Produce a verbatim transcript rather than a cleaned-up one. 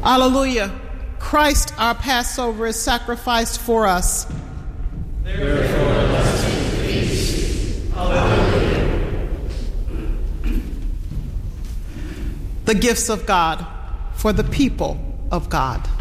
Alleluia. Christ, our Passover, is sacrificed for us. Therefore, let us keep the feast. Alleluia. The gifts of God for the people of God.